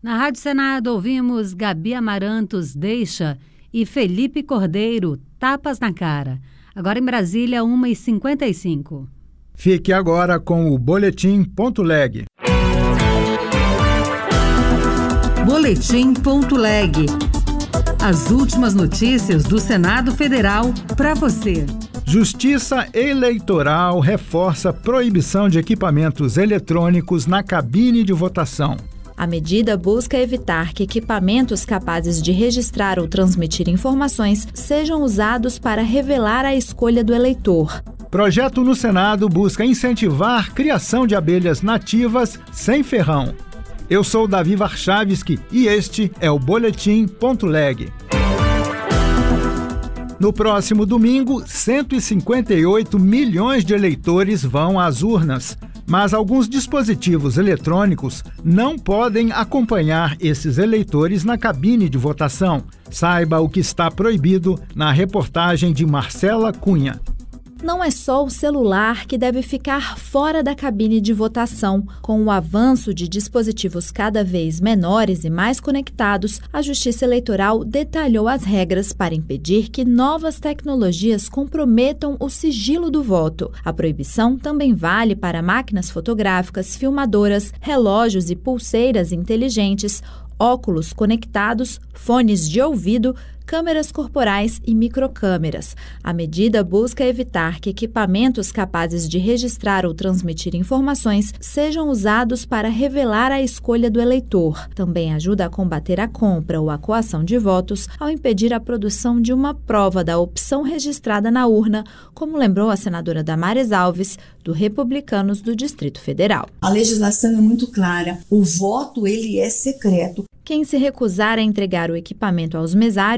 Na Rádio Senado ouvimos Gabi Amarantos, Deixa, e Felipe Cordeiro, Tapas na Cara. Agora em Brasília, 1h55. Fique agora com o Boletim.leg. Boletim.leg. As últimas notícias do Senado Federal para você. Justiça Eleitoral reforça proibição de equipamentos eletrônicos na cabine de votação. A medida busca evitar que equipamentos capazes de registrar ou transmitir informações sejam usados para revelar a escolha do eleitor. Projeto no Senado busca incentivar a criação de abelhas nativas sem ferrão. Eu sou Davi Warchavski e este é o Boletim.leg. No próximo domingo, 158 milhões de eleitores vão às urnas, mas alguns dispositivos eletrônicos não podem acompanhar esses eleitores na cabine de votação. Saiba o que está proibido na reportagem de Marcela Cunha. Não é só o celular que deve ficar fora da cabine de votação. Com o avanço de dispositivos cada vez menores e mais conectados, a Justiça Eleitoral detalhou as regras para impedir que novas tecnologias comprometam o sigilo do voto. A proibição também vale para máquinas fotográficas, filmadoras, relógios e pulseiras inteligentes, óculos conectados, fones de ouvido, câmeras corporais e microcâmeras. A medida busca evitar que equipamentos capazes de registrar ou transmitir informações sejam usados para revelar a escolha do eleitor. Também ajuda a combater a compra ou a coação de votos ao impedir a produção de uma prova da opção registrada na urna, como lembrou a senadora Damares Alves, do Republicanos do Distrito Federal. A legislação é muito clara. O voto, ele é secreto. Quem se recusar a entregar o equipamento aos mesários